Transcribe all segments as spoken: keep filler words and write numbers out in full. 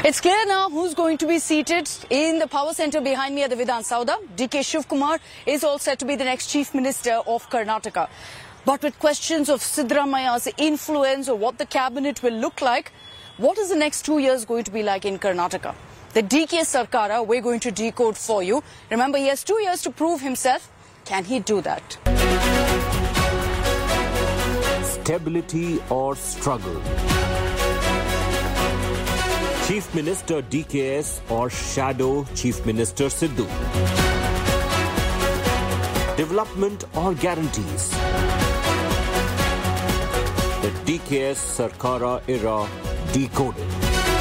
It's clear now who's going to be seated in the power centre behind me at the Vidhan Sauda. D K Shivkumar is all set to be the next Chief Minister of Karnataka. But with questions of Siddaramaya's influence or what the cabinet will look like, what is the next two years going to be like in Karnataka? The D K Sarkara, we're going to decode for you. Remember, he has two years to prove himself. Can he do that? Stability or struggle? Chief Minister D K S or Shadow Chief Minister Siddu? Development or guarantees? The D K S Sarkara era decoded.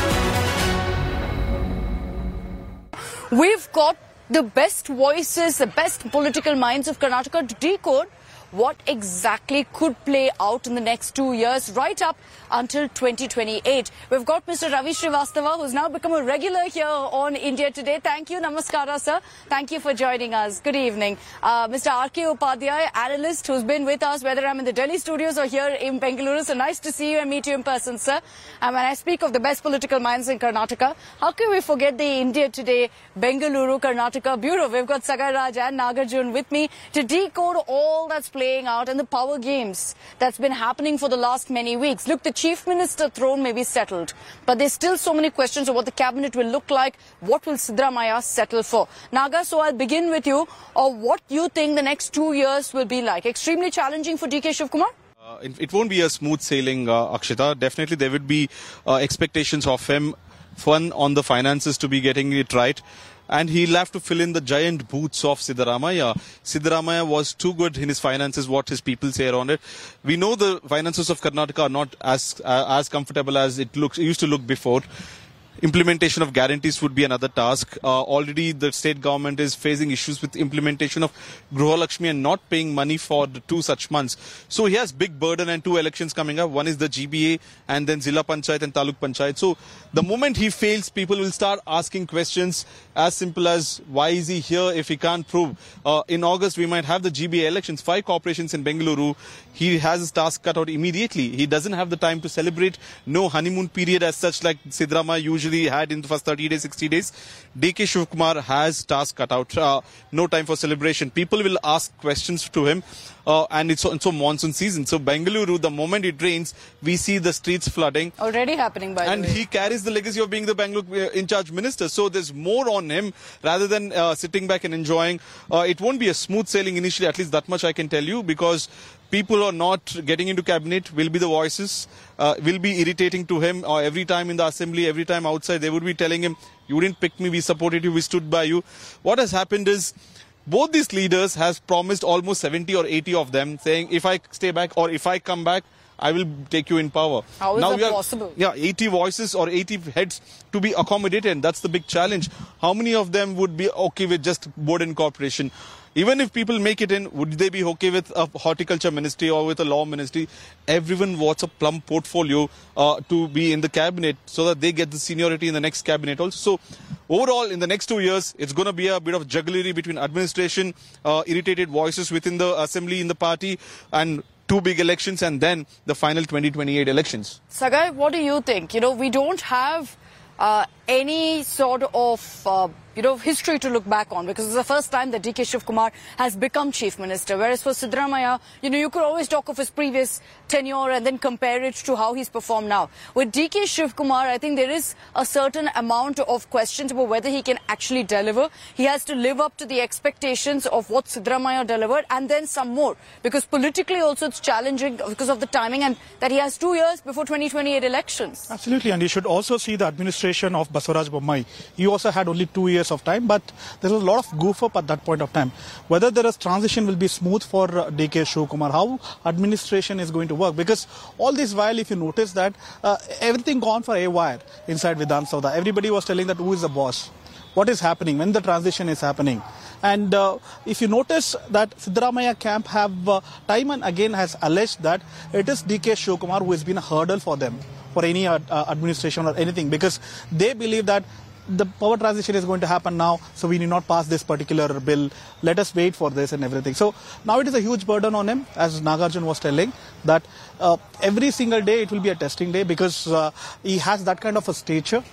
We've got the best voices, the best political minds of Karnataka to decode what exactly could play out in the next two years, right up until twenty twenty-eight. We've got Mister Ravi Srivastava, who's now become a regular here on India Today. Thank you. Namaskara, sir. Thank you for joining us. Good evening. Uh, Mister R K Upadhyay, analyst who's been with us, whether I'm in the Delhi studios or here in Bengaluru. So nice to see you and meet you in person, sir. And when I speak of the best political minds in Karnataka, how can we forget the India Today Bengaluru Karnataka Bureau? We've got Sagar Raj and Nagarjun with me to decode all that's playing out in the power games that's been happening for the last many weeks. Look, the Chief Minister throne may be settled, but there's still so many questions of what the cabinet will look like. What will Siddaramaiah settle for? Naga, so I'll begin with you. Or what you think the next two years will be like? Extremely challenging for D K Shivkumar? Uh, it, it won't be a smooth sailing, uh, Akshita. Definitely there would be uh, expectations of him, fun on the finances to be getting it right. And he'll have to fill in the giant boots of Siddaramaiah. Siddaramaiah was too good in his finances, what his people say around it. We know the finances of Karnataka are not as uh, as comfortable as it looks it used to look before. Implementation of guarantees would be another task. Uh, already the state government is facing issues with implementation of Gruha Lakshmi and not paying money for the two such months. So he has big burden and two elections coming up. One is the G B A and then Zilla Panchayat and Taluk Panchayat. So the moment he fails, people will start asking questions as simple as why is he here if he can't prove. Uh, in August, we might have the G B A elections. Five corporations in Bengaluru. He has his task cut out immediately. He doesn't have the time to celebrate. No honeymoon period as such like Siddaramaiah usually had in the first thirty days, sixty days. D K Shivkumar has task cut out. Uh, no time for celebration. People will ask questions to him. Uh, and it's also monsoon season. So Bengaluru, the moment it rains, we see the streets flooding. Already happening, by and the way. And he carries the legacy of being the Bengaluru in-charge minister. So there's more on him rather than uh, sitting back and enjoying. Uh, it won't be a smooth sailing initially, at least that much I can tell you, because people are not getting into cabinet, will be the voices, uh, will be irritating to him uh, every time in the assembly, every time outside. They would be telling him, you didn't pick me, we supported you, we stood by you. What has happened is, both these leaders has promised almost seventy or eighty of them, saying if I stay back or if I come back, I will take you in power. How is now that we are, possible? Yeah, eighty voices or eighty heads to be accommodated, and that's the big challenge. How many of them would be okay with just board and corporation? Even if people make it in, would they be okay with a horticulture ministry or with a law ministry? Everyone wants a plum portfolio uh, to be in the cabinet so that they get the seniority in the next cabinet also. So overall, in the next two years, it's going to be a bit of jugglery between administration, uh, irritated voices within the assembly in the party, and two big elections, and then the final twenty twenty-eight elections. Sagai, what do you think? You know, we don't have uh, any sort of uh, you know, history to look back on, because it's the first time that D K Shivkumar has become Chief Minister. Whereas for Siddaramaiah, you know, you could always talk of his previous tenure and then compare it to how he's performed now. With D K Shivkumar, I think there is a certain amount of questions about whether he can actually deliver. He has to live up to the expectations of what Siddaramaiah delivered and then some more. Because politically also it's challenging because of the timing and that he has two years before twenty twenty-eight elections. Absolutely, and you should also see the administration of Basavaraj Bommai. He also had only two years of time, but there was a lot of goof up at that point of time. Whether there is transition will be smooth for uh, D K Shivkumar, how administration is going to work, because all this while, if you notice that uh, everything gone for a wire inside Vidhan Sauda. Everybody was telling that who is the boss, what is happening, when the transition is happening. And uh, if you notice that Siddaramaiah camp have uh, time and again has alleged that it is D K Shivkumar who has been a hurdle for them, for any uh, administration or anything, because they believe that the power transition is going to happen now, so we need not pass this particular bill. Let us wait for this and everything. So now it is a huge burden on him, as Nagarjun was telling, that uh, every single day it will be a testing day, because uh, he has that kind of a stature.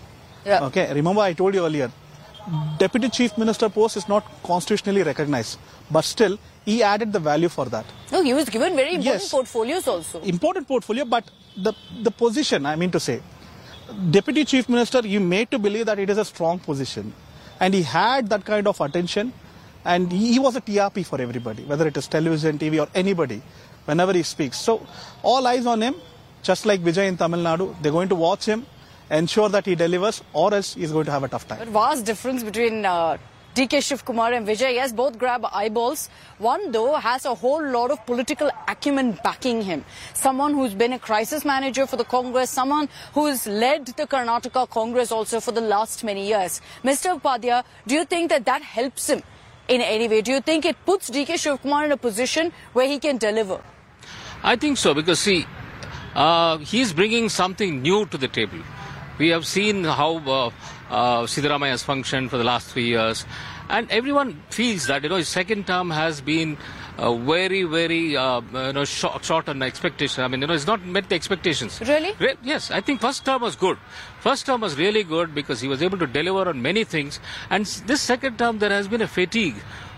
Yeah. Okay, remember I told you earlier, Deputy Chief Minister post is not constitutionally recognized, but still he added the value for that. No, he was given very important Yes. portfolios also. Important portfolio, but the the position, I mean to say, Deputy Chief Minister, you made to believe that it is a strong position, and he had that kind of attention, and he, he was a T R P for everybody, whether it is television, T V, or anybody, whenever he speaks. So all eyes on him, just like Vijay in Tamil Nadu. They're going to watch him, ensure that he delivers, or else he's going to have a tough time. But vast difference between uh, D K Shivkumar and Vijay. Yes, both grab eyeballs. One, though, has a whole lot of political acumen backing him. Someone who's been a crisis manager for the Congress, someone who's led the Karnataka Congress also for the last many years. Mister Upadhyaya, do you think that that helps him in any way? Do you think it puts D K Shivkumar in a position where he can deliver? I think so, because see, uh, he's bringing something new to the table. We have seen how uh, uh, Siddaramaiah has functioned for the last three years, and everyone feels that, you know, his second term has been uh, very, very, uh, you know, short, short on expectation. I mean, you know, it's not met the expectations. Really? Re- yes, I think first term was good. First term was really good because he was able to deliver on many things, and s- this second term there has been a fatigue